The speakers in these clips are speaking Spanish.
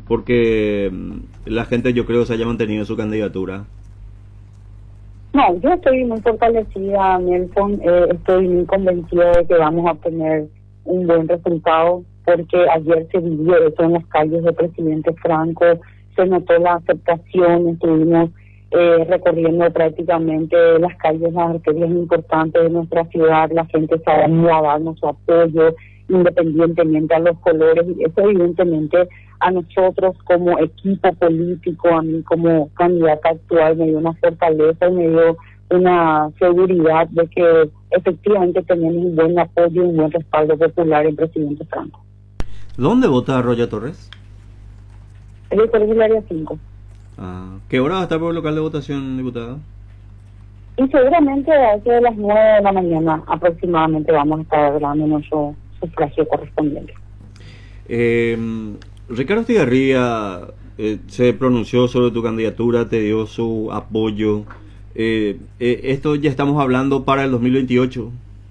porque la gente, yo creo, se haya mantenido su candidatura. No, yo estoy muy fortalecida, Nelson, estoy muy convencida de que vamos a obtener un buen resultado, porque ayer se vivió eso en las calles del presidente Franco, se notó la aceptación, estuvimos recorriendo prácticamente las calles, las arterias importantes de nuestra ciudad, la gente se ha ido a darnos su apoyo, independientemente a los colores, y eso evidentemente a nosotros como equipo político, a mí como candidata actual, me dio una fortaleza y me dio una seguridad de que efectivamente tenemos un buen apoyo y un buen respaldo popular en presidente Franco. ¿Dónde vota Roya Torres? Es el colegio del área 5. ¿Qué hora va a estar por el local de votación, diputada? Y seguramente a eso de las 9 de la mañana aproximadamente vamos a estar dando nuestro sufragio correspondiente. Ricardo Estigarribia se pronunció sobre tu candidatura, te dio su apoyo. Esto ya estamos hablando para el 2028.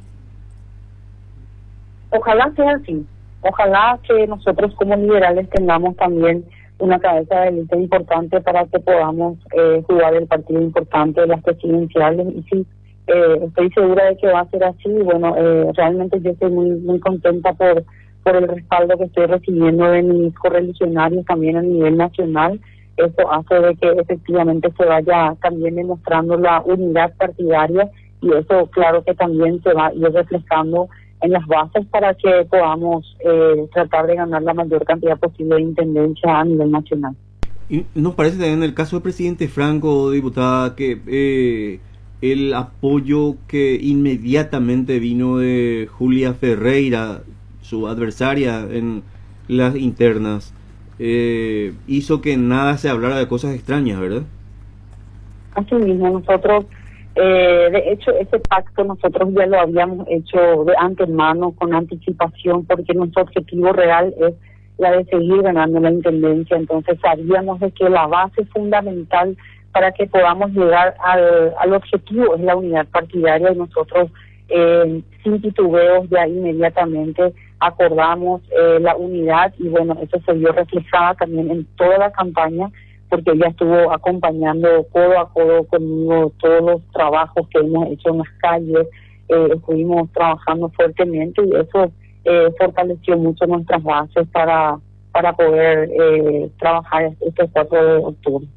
Ojalá sea así. Ojalá que nosotros como liberales tengamos también una cabeza de lista importante para que podamos jugar el partido importante de las presidenciales. Y sí, estoy segura de que va a ser así. Bueno, realmente yo estoy muy contenta por el respaldo que estoy recibiendo de mis correligionarios también a nivel nacional. Eso hace de que efectivamente se vaya también demostrando la unidad partidaria, y eso claro que también se va a ir reflejando en las bases para que podamos tratar de ganar la mayor cantidad posible de intendencia a nivel nacional. Y nos parece también en el caso del presidente Franco, diputada, que el apoyo que inmediatamente vino de Julia Ferreira, su adversaria en las internas, hizo que nada se hablara de cosas extrañas, ¿verdad? Así mismo, nosotros, de hecho, ese pacto nosotros ya lo habíamos hecho de antemano, con anticipación, porque nuestro objetivo real es la de seguir ganando la intendencia. Entonces sabíamos de que la base fundamental para que podamos llegar al objetivo es la unidad partidaria, y nosotros sin titubeos ya inmediatamente acordamos la unidad, y bueno, eso se vio reflejada también en toda la campaña, porque ella estuvo acompañando codo a codo conmigo todos los trabajos que hemos hecho en las calles, estuvimos trabajando fuertemente, y eso fortaleció mucho nuestras bases para poder trabajar este 4 de octubre.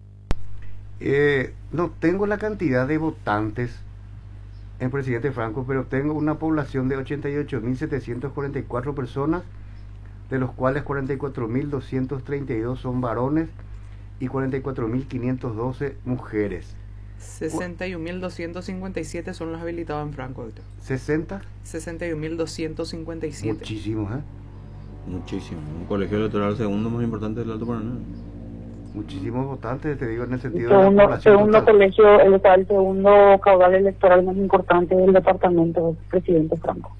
No tengo la cantidad de votantes en presidente Franco, pero tengo una población de 88.744 personas, de los cuales 44.232 son varones y 44.512 mujeres. 61.257 son los habilitados en Franco, doctor. 60. 61.257. Muchísimos, Muchísimo. Un colegio electoral segundo más importante del Alto Paraná. Muchísimos votantes, te digo, en el sentido de la población segundo total. colegio electoral, segundo caudal electoral más importante del departamento del presidente Franco.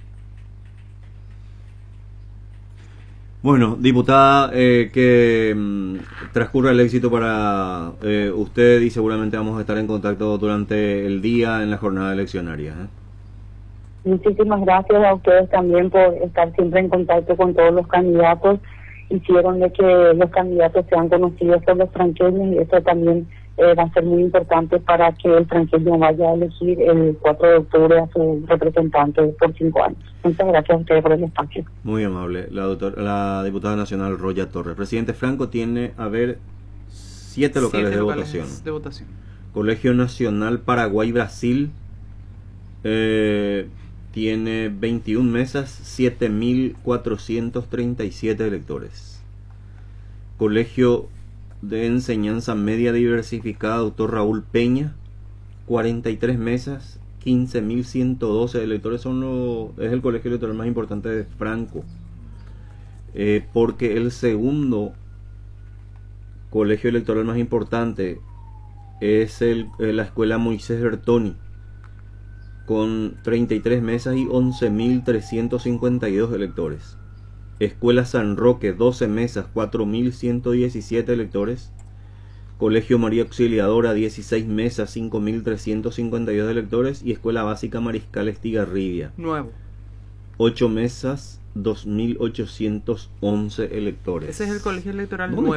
Bueno, diputada, que transcurra el éxito para usted, y seguramente vamos a estar en contacto durante el día en la jornada eleccionaria. Muchísimas gracias a ustedes también por estar siempre en contacto con todos los candidatos. Hicieron de que los candidatos sean conocidos por los franqueños, y eso también va a ser muy importante para que el franqueño vaya a elegir el 4 de octubre a su representante por 5 años. Muchas gracias a ustedes por el espacio. Muy amable. La diputada nacional Roya Torres. Presidente Franco tiene, 7 locales de votación. Colegio Nacional Paraguay-Brasil tiene 21 mesas, 7.437 electores. Colegio de Enseñanza Media Diversificada Doctor Raúl Peña, 43 mesas, 15.112 electores. Es el colegio electoral más importante de Franco, porque el segundo colegio electoral más importante es la Escuela Moisés Bertoni, con 33 mesas y 11.352 electores. Escuela San Roque, 12 mesas, 4.117 electores. Colegio María Auxiliadora, 16 mesas, 5.352 electores. Y Escuela Básica Mariscal Estigarribia, Nuevo. 8 mesas, 2.811 electores. Ese es el colegio electoral ¿Dónde nuevo.